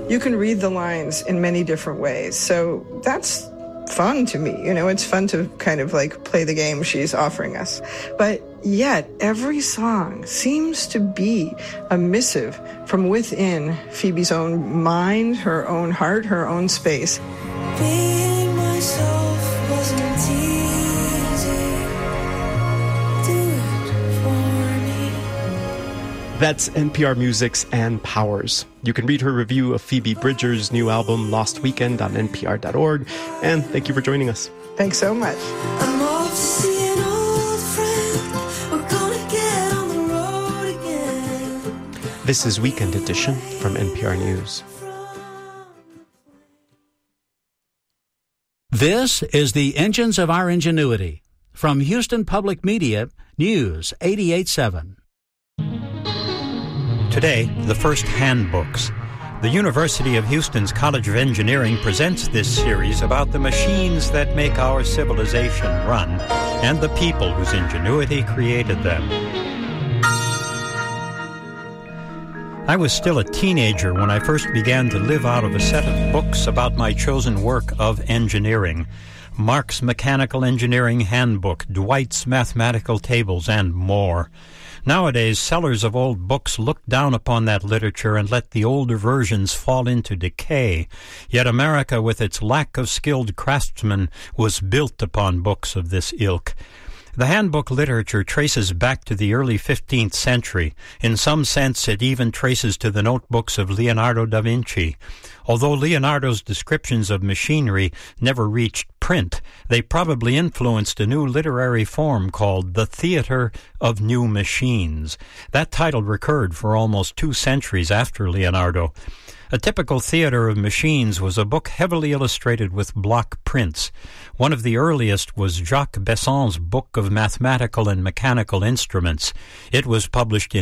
you can read the lines in many different ways. So that's fun to me. It's fun to kind of like play the game she's offering us. But yet, every song seems to be a missive from within Phoebe's own mind, her own heart, her own space. Being myself wasn't easy. Do it for me. That's NPR Music's Ann Powers. You can read her review of Phoebe Bridgers' new album, Lost Weekend, on npr.org. And thank you for joining us. Thanks so much. I'm off to see an old friend. We're gonna get on the road again. This is Weekend Edition from NPR News. This is the Engines of Our Ingenuity. From Houston Public Media, News 88.7. Today, the first handbooks. The University of Houston's College of Engineering presents this series about the machines that make our civilization run and the people whose ingenuity created them. I was still a teenager when I first began to live out of a set of books about my chosen work of engineering. Mark's Mechanical Engineering Handbook, Dwight's Mathematical Tables, and more. Nowadays, sellers of old books look down upon that literature and let the older versions fall into decay. Yet America, with its lack of skilled craftsmen, was built upon books of this ilk. The handbook literature traces back to the early 15th century. In some sense, it even traces to the notebooks of Leonardo da Vinci. Although Leonardo's descriptions of machinery never reached print, they probably influenced a new literary form called the Theater of New Machines. That title recurred for almost 2 centuries after Leonardo. A typical theater of machines was a book heavily illustrated with block prints. One of the earliest was Jacques Besson's Book of Mathematical and Mechanical Instruments. It was published in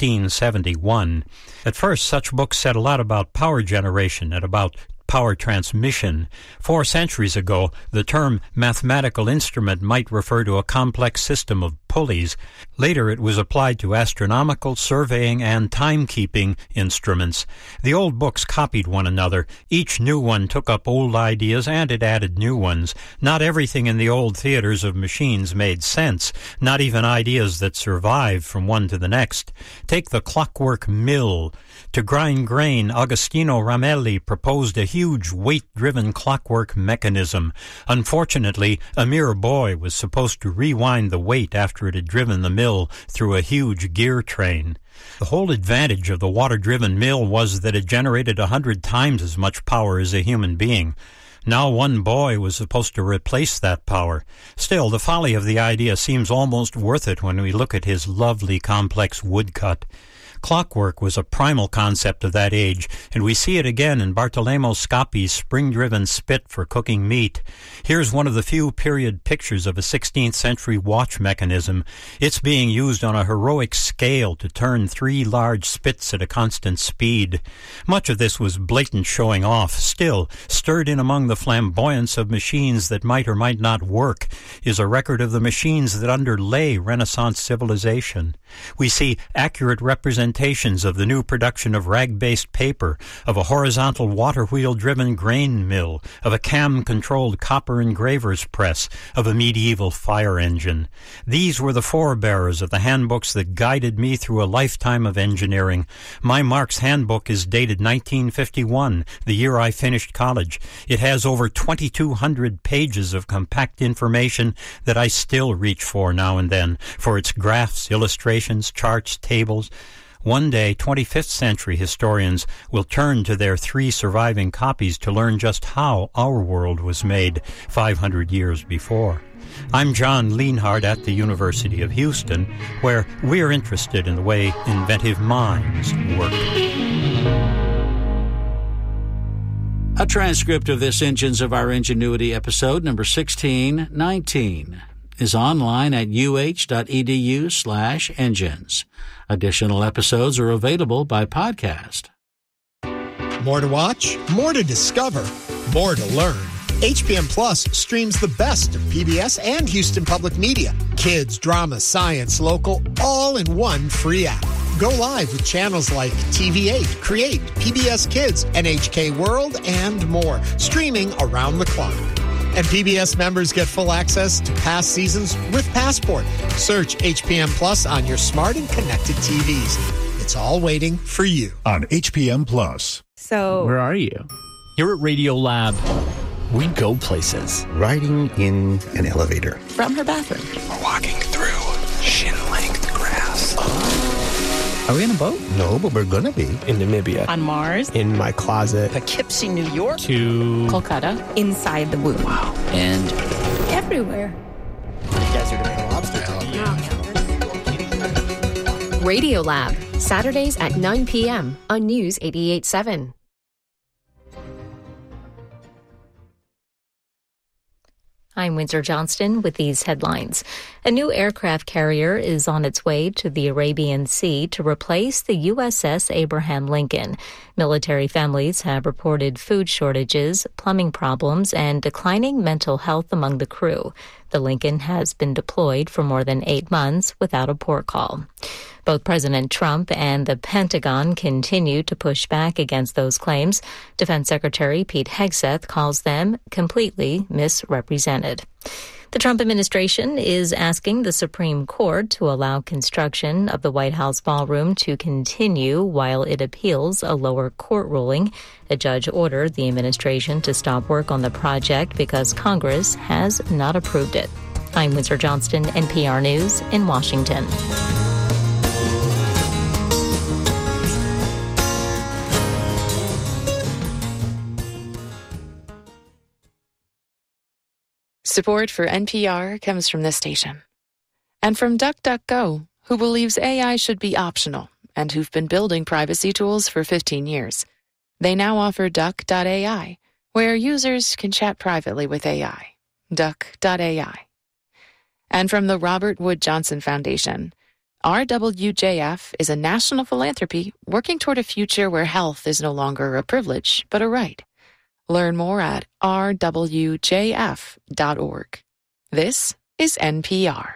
1571. At first, such books said a lot about power generation and about power transmission. 4 centuries ago, the term mathematical instrument might refer to a complex system of pulleys. Later, it was applied to astronomical, surveying, and timekeeping instruments. The old books copied one another. Each new one took up old ideas, and it added new ones. Not everything in the old theaters of machines made sense, not even ideas that survived from one to the next. Take the clockwork mill. To grind grain, Agostino Ramelli proposed a huge weight-driven clockwork mechanism. Unfortunately, a mere boy was supposed to rewind the weight after it had driven the mill through a huge gear train. The whole advantage of the water-driven mill was that it generated 100 times as much power as a human being. Now one boy was supposed to replace that power. Still, the folly of the idea seems almost worth it when we look at his lovely complex woodcut. Clockwork was a primal concept of that age, and we see it again in Bartolomeo Scoppi's spring-driven spit for cooking meat. Here's one of the few period pictures of a 16th century watch mechanism. It's being used on a heroic scale to turn 3 large spits at a constant speed. Much of this was blatant showing off. Still, stirred in among the flamboyance of machines that might or might not work is a record of the machines that underlay Renaissance civilization. We see accurate representations of the new production of rag-based paper, of a horizontal water-wheel-driven grain mill, of a cam-controlled copper engraver's press, of a medieval fire engine. These were the forebearers of the handbooks that guided me through a lifetime of engineering. My Mark's handbook is dated 1951, the year I finished college. It has over 2,200 pages of compact information that I still reach for now and then, for its graphs, illustrations, charts, tables. One day, 25th century historians will turn to their 3 surviving copies to learn just how our world was made 500 years before. I'm John Lienhard at the University of Houston, where we're interested in the way inventive minds work. A transcript of this Engines of Our Ingenuity episode, number 1619, is online at uh.edu/engines. Additional episodes are available by podcast. More to watch, more to discover, more to learn. HPM Plus streams the best of PBS and Houston Public Media. Kids, drama, science, local, all in one free app. Go live with channels like TV8, Create, PBS Kids, NHK World, and more, streaming around the clock. And PBS members get full access to past seasons with Passport. Search HPM Plus on your smart and connected TVs. It's all waiting for you on HPM Plus. So, where are you? You're at Radio-Lab. We go places. Riding in an elevator. From her bathroom. We're walking through shin-length grass. Are we in a boat? No, but we're gonna be. In Namibia. On Mars. In my closet. Poughkeepsie, New York. To Kolkata. Inside the womb. Wow. And everywhere. You guys are doing a lobster talk. Radio Lab, Saturdays at 9 p.m. on News 88.7. I'm Windsor Johnston with these headlines. A new aircraft carrier is on its way to the Arabian Sea to replace the USS Abraham Lincoln. Military families have reported food shortages, plumbing problems, and declining mental health among the crew. The Lincoln has been deployed for more than 8 months without a port call. Both President Trump and the Pentagon continue to push back against those claims. Defense Secretary Pete Hegseth calls them completely misrepresented. The Trump administration is asking the Supreme Court to allow construction of the White House ballroom to continue while it appeals a lower court ruling. A judge ordered the administration to stop work on the project because Congress has not approved it. I'm Windsor Johnston, NPR News in Washington. Support for NPR comes from this station. And from DuckDuckGo, who believes AI should be optional and who've been building privacy tools for 15 years. They now offer Duck.ai, where users can chat privately with AI. Duck.ai. And from the Robert Wood Johnson Foundation, RWJF is a national philanthropy working toward a future where health is no longer a privilege, but a right. Learn more at rwjf.org. This is NPR.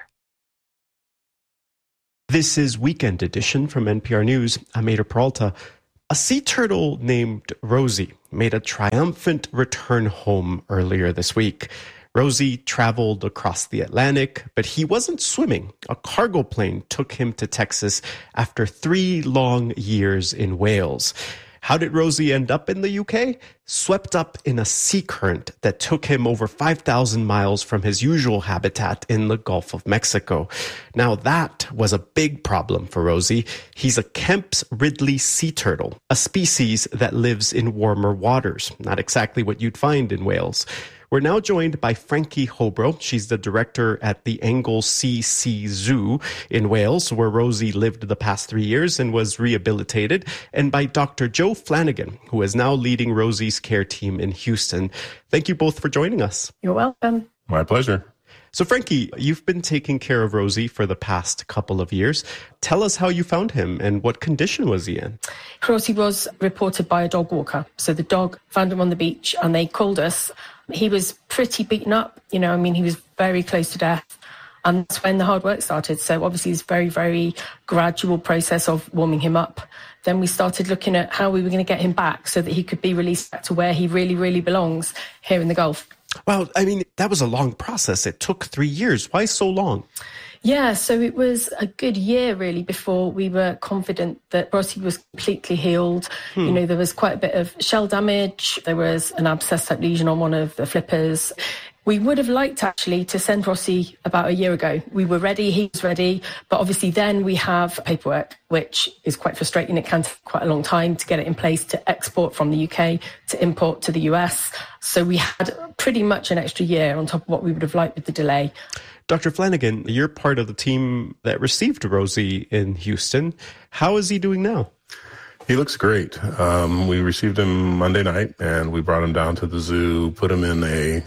This is Weekend Edition from NPR News. I'm Ada Peralta. A sea turtle named Rosie made a triumphant return home earlier this week. Rosie traveled across the Atlantic, but he wasn't swimming. A cargo plane took him to Texas after 3 long years in Wales. How did Rosie end up in the UK? Swept up in a sea current that took him over 5,000 miles from his usual habitat in the Gulf of Mexico. Now that was a big problem for Rosie. He's a Kemp's Ridley sea turtle, a species that lives in warmer waters. Not exactly what you'd find in Wales. We're now joined by Frankie Hobro. She's the director at the Anglesey Sea Zoo in Wales, where Rosie lived the past 3 years and was rehabilitated, and by Dr. Joe Flanagan, who is now leading Rosie's care team in Houston. Thank you both for joining us. You're welcome. My pleasure. So, Frankie, you've been taking care of Rosie for the past couple of years. Tell us how you found him and what condition was he in? Rosie was reported by a dog walker. So the dog found him on the beach and they called us. He was pretty beaten up, he was very close to death. And that's when the hard work started. So obviously it's a very, very gradual process of warming him up. Then we started looking at how we were going to get him back so that he could be released back to where he really, really belongs, here in the Gulf. Well, that was a long process. It took 3 years. Why so long? Yeah, so it was a good year, really, before we were confident that Rosie was completely healed. There was quite a bit of shell damage. There was an abscess-type lesion on one of the flippers. We would have liked, actually, to send Rosie about a year ago. We were ready, he was ready, but obviously then we have paperwork, which is quite frustrating. It can take quite a long time to get it in place to export from the UK, to import to the US. So we had pretty much an extra year on top of what we would have liked with the delay. Dr. Flanagan, you're part of the team that received Rosie in Houston. How is he doing now? He looks great. We received him Monday night, and we brought him down to the zoo, put him in a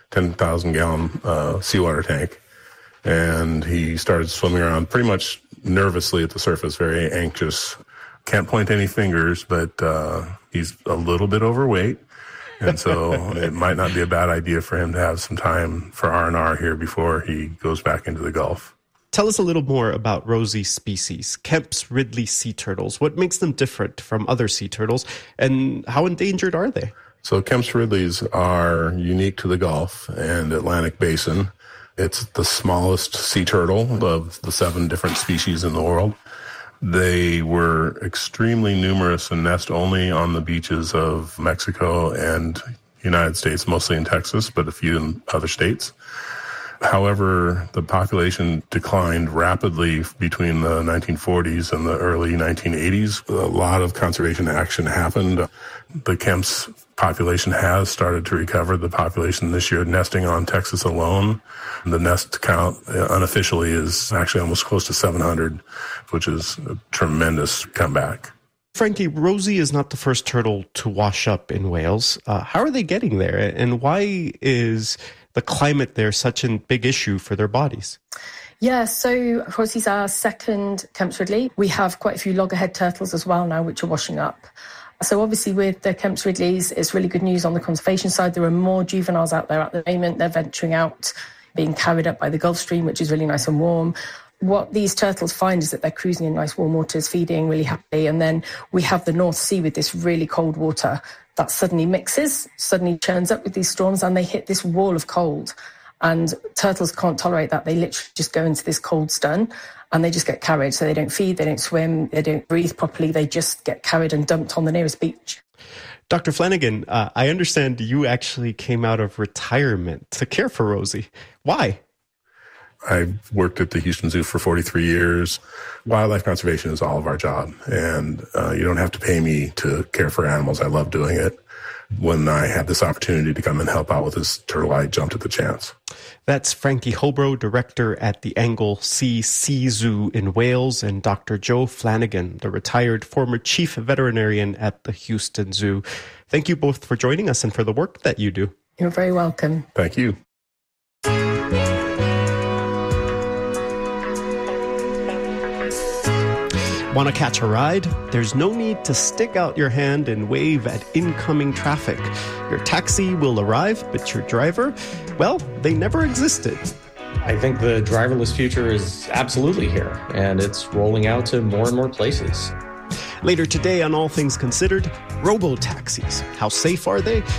10,000-gallon seawater tank, and he started swimming around pretty much nervously at the surface, very anxious. Can't point any fingers, but he's a little bit overweight. And so it might not be a bad idea for him to have some time for R&R here before he goes back into the Gulf. Tell us a little more about Rosie's species, Kemp's Ridley sea turtles. What makes them different from other sea turtles, and how endangered are they? So Kemp's Ridleys are unique to the Gulf and Atlantic Basin. It's the smallest sea turtle of the 7 different species in the world. They were extremely numerous and nest only on the beaches of Mexico and United States, mostly in Texas, but a few in other states. However, the population declined rapidly between the 1940s and the early 1980s. A lot of conservation action happened. The Kemp's population has started to recover. The population this year nesting on Texas alone, the nest count unofficially is actually almost close to 700, which is a tremendous comeback. Frankie, Rosie is not the first turtle to wash up in Wales. How are they getting there, and why is the climate there such a big issue for their bodies? Yeah, so Rosie's our second Kemp's Ridley. We have quite a few loggerhead turtles as well now, which are washing up. So obviously with the Kemp's Ridleys, it's really good news on the conservation side. There are more juveniles out there at the moment. They're venturing out, being carried up by the Gulf Stream, which is really nice and warm. What these turtles find is that they're cruising in nice warm waters, feeding really happily. And then we have the North Sea with this really cold water that suddenly mixes, suddenly churns up with these storms, and they hit this wall of cold. And turtles can't tolerate that. They literally just go into this cold stun and they just get carried. So they don't feed, they don't swim, they don't breathe properly. They just get carried and dumped on the nearest beach. Dr. Flanagan, I understand you actually came out of retirement to care for Rosie. Why? I've worked at the Houston Zoo for 43 years. Wildlife conservation is all of our job, and you don't have to pay me to care for animals. I love doing it. When I had this opportunity to come and help out with this turtle, I jumped at the chance. That's Frankie Hobro, director at the Anglesea Sea Zoo in Wales, and Dr. Joe Flanagan, the retired former chief veterinarian at the Houston Zoo. Thank you both for joining us and for the work that you do. You're very welcome. Thank you. Want to catch a ride? There's no need to stick out your hand and wave at incoming traffic. Your taxi will arrive, but your driver, well, they never existed. I think the driverless future is absolutely here, and it's rolling out to more and more places. Later today on All Things Considered, robo-taxis. How safe are they?